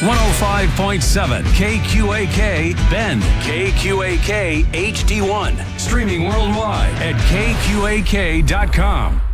105.7 KQAK Bend, KQAK HD1. Streaming worldwide at kqak.com.